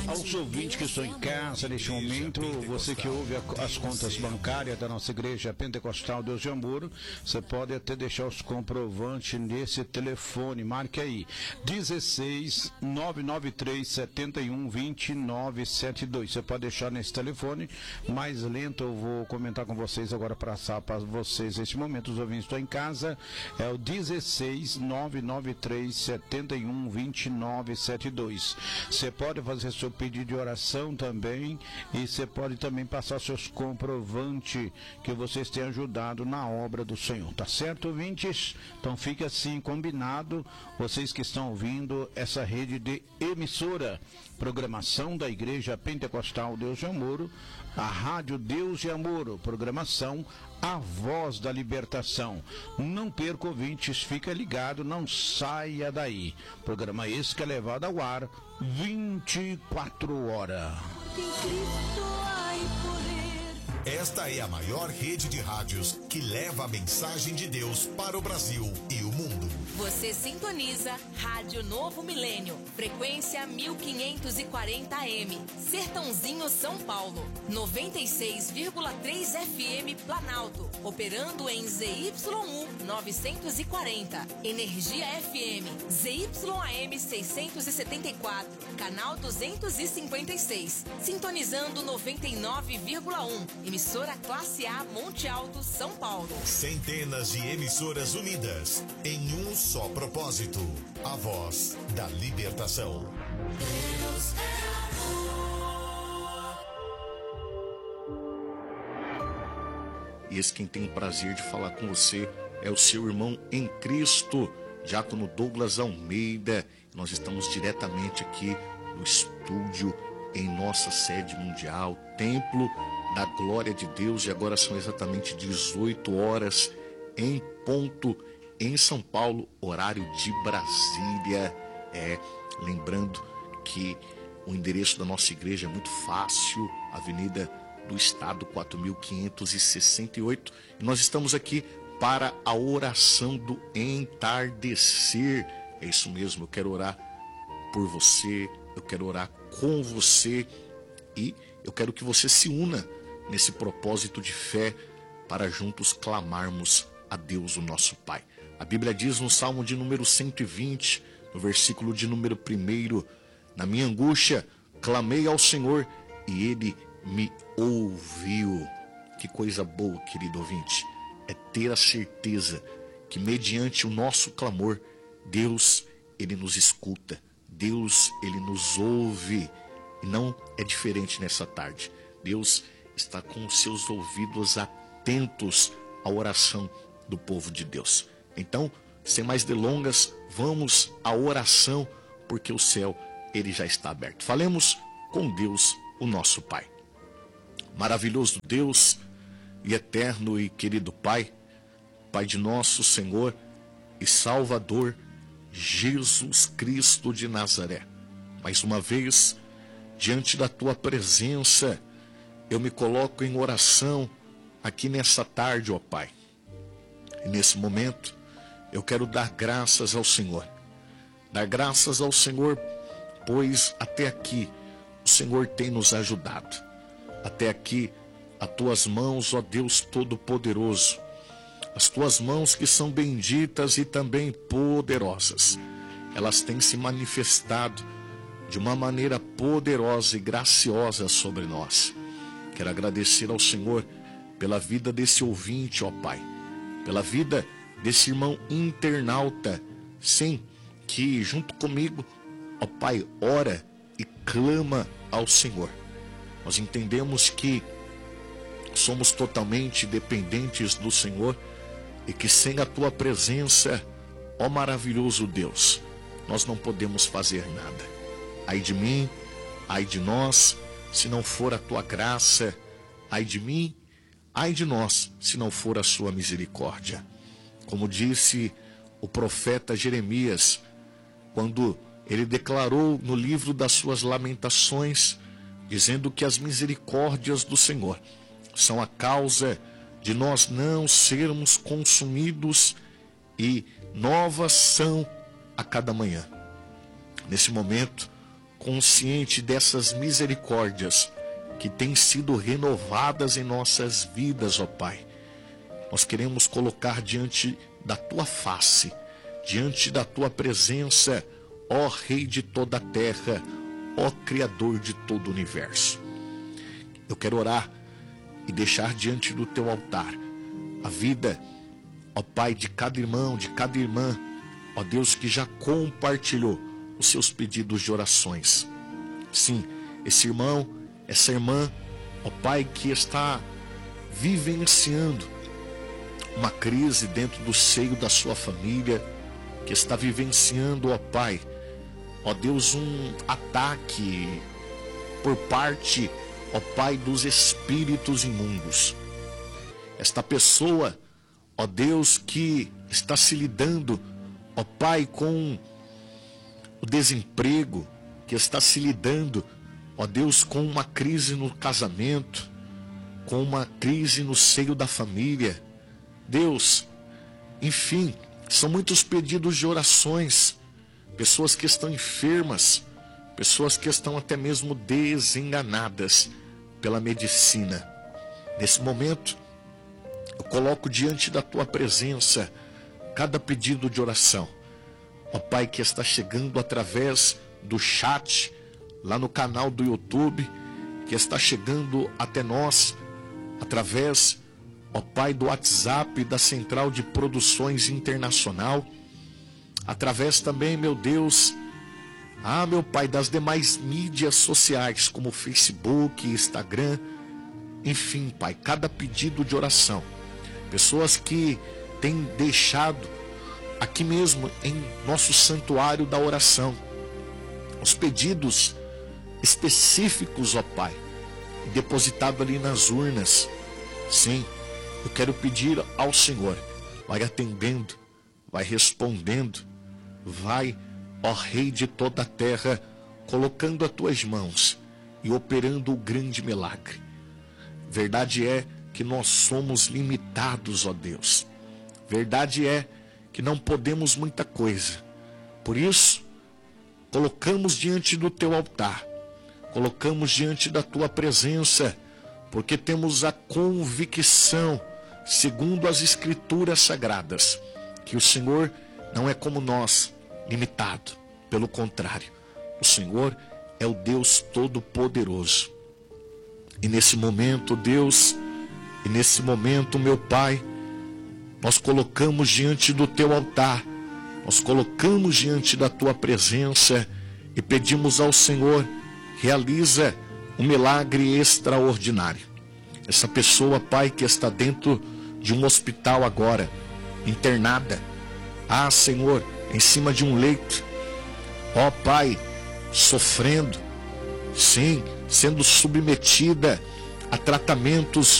Aos ouvintes que estão em casa neste momento, você que ouve as contas bancárias da nossa igreja pentecostal Deus de Amor, você pode até deixar os comprovantes nesse telefone, marque aí, 16 993 71 2972. Você pode deixar nesse telefone, mais lento eu vou comentar com vocês agora para passar para vocês neste momento, os ouvintes estão em casa, é o 16 993 71 2972. Você pode fazer seu pedido de oração também e você pode também passar seus comprovantes que vocês têm ajudado na obra do Senhor, tá certo, ouvintes? Então fica assim combinado, vocês que estão ouvindo essa rede de emissora, programação da Igreja Pentecostal Deus de Amor, a Rádio Deus de Amor, programação A Voz da Libertação. Não perca, ouvintes, fica ligado, não saia daí. Programa esse que é levado ao ar 24 horas. Esta é a maior rede de rádios que leva a mensagem de Deus para o Brasil e o mundo. Você sintoniza Rádio Novo Milênio, frequência 1540 AM, Sertãozinho, São Paulo, 96,3 FM Planalto, operando em ZYU 940, Energia FM, ZYAM 674, canal 256, sintonizando 99,1, emissora Classe A Monte Alto, São Paulo. Centenas de emissoras unidas em um só propósito, a voz da libertação. Deus é amor. E esse quem tem o prazer de falar com você é o seu irmão em Cristo, Diácono Douglas Almeida. Nós estamos diretamente aqui no estúdio em nossa sede mundial, Templo da Glória de Deus, e agora são exatamente 18 horas em ponto em São Paulo, horário de Brasília. Lembrando que o endereço da nossa igreja é muito fácil, Avenida do Estado 4568, e nós estamos aqui para a oração do entardecer. É isso mesmo, eu quero orar por você, eu quero orar com você, e eu quero que você se una nesse propósito de fé para juntos clamarmos a Deus, o nosso Pai. A Bíblia diz no Salmo de número 120, no versículo de número 1, na minha angústia clamei ao Senhor e Ele me ouviu. Que coisa boa, querido ouvinte, é ter a certeza que mediante o nosso clamor, Deus, Ele nos escuta, Deus, Ele nos ouve. E não é diferente nessa tarde. Deus está com os seus ouvidos atentos à oração do povo de Deus. Então, sem mais delongas, vamos à oração, porque o céu, ele já está aberto. Falemos com Deus, o nosso Pai. Maravilhoso Deus e eterno e querido Pai, Pai de nosso Senhor e Salvador, Jesus Cristo de Nazaré. Mais uma vez, diante da Tua presença, eu me coloco em oração aqui nessa tarde, ó Pai. E nesse momento, eu quero dar graças ao Senhor. Dar graças ao Senhor, pois até aqui o Senhor tem nos ajudado. Até aqui, as Tuas mãos, ó Deus Todo-Poderoso, as Tuas mãos que são benditas e também poderosas, elas têm se manifestado de uma maneira poderosa e graciosa sobre nós. Quero agradecer ao Senhor pela vida desse ouvinte, ó Pai, pela vida desse irmão internauta, sim, que junto comigo, ó Pai, ora e clama ao Senhor. Nós entendemos que somos totalmente dependentes do Senhor e que sem a Tua presença, ó maravilhoso Deus, nós não podemos fazer nada. Ai de mim, ai de nós, se não for a Tua graça, ai de mim, ai de nós, se não for a Sua misericórdia. Como disse o profeta Jeremias, quando ele declarou no livro das suas lamentações, dizendo que as misericórdias do Senhor são a causa de nós não sermos consumidos e novas são a cada manhã. Nesse momento, consciente dessas misericórdias que têm sido renovadas em nossas vidas, ó Pai. Nós queremos colocar diante da Tua face, diante da Tua presença, ó Rei de toda a terra, ó Criador de todo o universo. Eu quero orar e deixar diante do Teu altar a vida, ó Pai, de cada irmão, de cada irmã, ó Deus, que já compartilhou os seus pedidos de orações. Sim, esse irmão, essa irmã, ó Pai, que está vivenciando uma crise dentro do seio da sua família, que está vivenciando, ó Pai, ó Deus, um ataque por parte, ó Pai, dos espíritos imundos. Esta pessoa, ó Deus, que está se lidando, ó Pai, com o desemprego, que está se lidando, ó Deus, com uma crise no casamento, com uma crise no seio da família. Deus, enfim, são muitos pedidos de orações, pessoas que estão enfermas, pessoas que estão até mesmo desenganadas pela medicina. Nesse momento, eu coloco diante da Tua presença cada pedido de oração, ó Pai, que está chegando através do chat, lá no canal do YouTube, que está chegando até nós, através, ó Pai, do WhatsApp da Central de Produções Internacional, através também, meu Deus, meu Pai, das demais mídias sociais, como Facebook, Instagram, enfim, Pai, cada pedido de oração, pessoas que têm deixado aqui mesmo em nosso santuário da oração os pedidos específicos, ó Pai, depositado ali nas urnas. Sim, eu quero pedir ao Senhor, vai atendendo, vai respondendo, vai, ó Rei de toda a terra, colocando as Tuas mãos e operando o grande milagre. Verdade é que nós somos limitados, ó Deus. Verdade é que não podemos muita coisa. Por isso, colocamos diante do Teu altar, colocamos diante da Tua presença, porque temos a convicção, segundo as Escrituras Sagradas, que o Senhor não é como nós, limitado. Pelo contrário, o Senhor é o Deus Todo-Poderoso. E nesse momento, Deus, e nesse momento, meu Pai, nós colocamos diante do Teu altar, nós colocamos diante da Tua presença e pedimos ao Senhor, realiza um milagre extraordinário. Essa pessoa, Pai, que está dentro de um hospital agora, internada, Senhor, em cima de um leito, ó Pai, sofrendo, sim, sendo submetida a tratamentos